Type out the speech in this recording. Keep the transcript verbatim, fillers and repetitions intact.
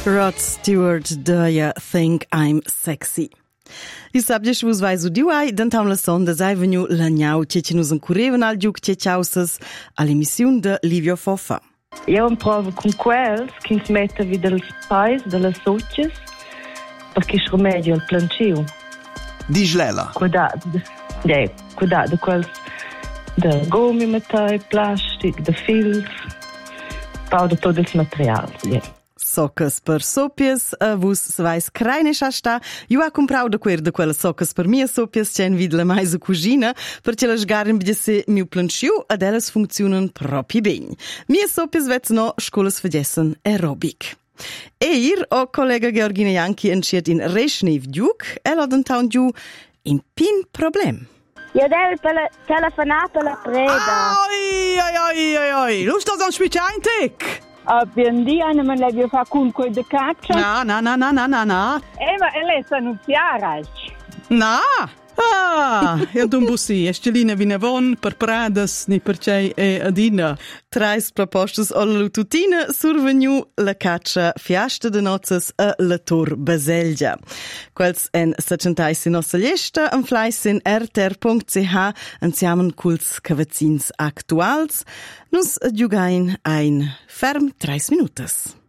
Rod Stewart deia Think I'm Sexy. Il sabia che vos vai su diwai, dentam la sonda sai veniu l'agnou che ci nus ancurevan al giuc che ciausas all'emissione de Livio Foffa. Io improvo con quels che si mette vid els pais delle socias perché si rimedia il plancio. Digilela. Cuidado, ja, cuidado quels de gommi metai, plastic, de fils, pau de tot els materials, ja. Soccas per sopias, a vus se vais creine sta. Io ha comprau da quer de quella soccas per mia sopias c'en vid la mai su cucina, perché la sgarren bide se miu planchiu ad ellas funzionan propi ben. Mia sopias vets no scolas vergessen aerobic. Eir o collega Georgina Janki entschied in Reschnev Duke, el ad un taun giu in pin problem. Ja, devi tele- telefonare per la preda. Oi, oi, oi, oi, oi. Lust das an Schwitscheintek? Abbiamo di hanno me l'aveva fatto con quel de caccia. Na, na, na, na, na, na, na. Eh, ma lei sa annunziare. Na? Ah, ja dum bussi, estelina vinavon per pradas ni per cei e adina. Trais propostas alla lututina surveniu la caccia fiasta de nozzas a la Tor Baselgia. Quels en sacentais in nostra lista en fleis in r t r punct c h ansiamen culs cavazzins actuals. Nus adjugain ein ferm treis minutas.